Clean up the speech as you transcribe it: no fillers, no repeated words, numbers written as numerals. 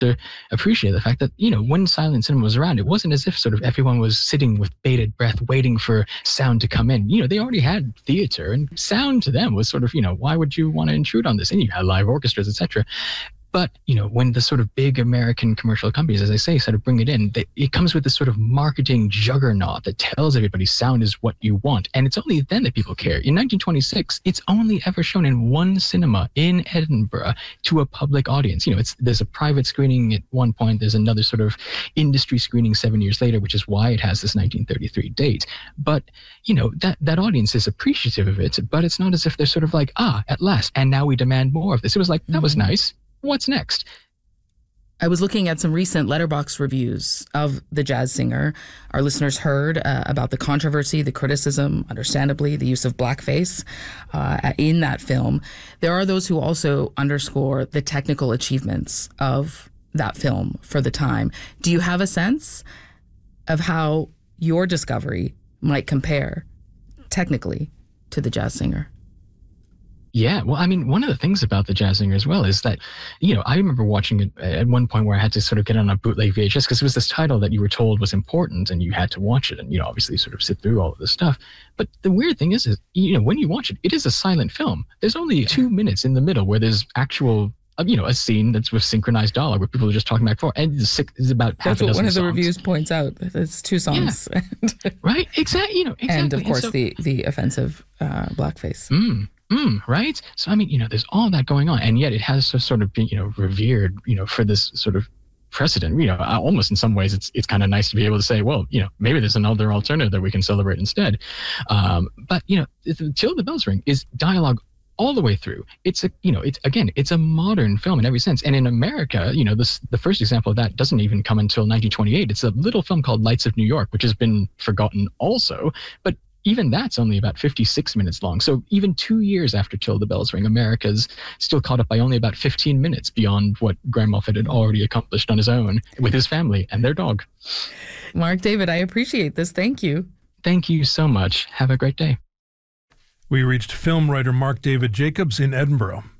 to appreciate the fact that, when silent cinema was around, it wasn't as if sort of everyone was sitting with bated breath waiting for sound to come in. They already had theater, and sound to them was sort of, why would you want to intrude on this? And you had live orchestras, etc. But, when the sort of big American commercial companies, as I say, sort of bring it in, it comes with this sort of marketing juggernaut that tells everybody sound is what you want. And it's only then that people care. In 1926, it's only ever shown in one cinema in Edinburgh to a public audience. There's a private screening at one point. There's another sort of industry screening 7 years later, which is why it has this 1933 date. But, that audience is appreciative of it, but it's not as if they're sort of like, at last, and now we demand more of this. It was like, that was nice. What's next? I was looking at some recent Letterboxd reviews of The Jazz Singer. Our listeners heard about the controversy, the criticism, understandably, the use of blackface in that film. There are those who also underscore the technical achievements of that film for the time. Do you have a sense of how your discovery might compare technically to The Jazz Singer? Yeah, well, I mean, one of the things about The Jazz Singer as well is that, I remember watching it at one point where I had to sort of get on a bootleg VHS because it was this title that you were told was important and you had to watch it and, obviously sort of sit through all of this stuff. But the weird thing is, when you watch it, it is a silent film. There's only 2 minutes in the middle where there's actual, a scene that's with synchronized dialogue where people are just talking back and forth. And it's about half a dozen songs. That's what one of the reviews points out. It's 2 songs. Yeah. Right? Exactly. Exactly. And, of course, the offensive blackface. Right? So, I mean, there's all that going on, and yet it has to sort of be, revered, for this sort of precedent. Almost in some ways, it's kind of nice to be able to say, well, maybe there's another alternative that we can celebrate instead. But, Till the Bells Ring is dialogue all the way through. It's a modern film in every sense. And in America, the first example of that doesn't even come until 1928. It's a little film called Lights of New York, which has been forgotten also, but even that's only about 56 minutes long. So even 2 years after Till the Bells Ring, America's still caught up by only about 15 minutes beyond what Graham Moffat had already accomplished on his own with his family and their dog. Mark David, I appreciate this. Thank you. Thank you so much. Have a great day. We reached film writer Mark David Jacobs in Edinburgh.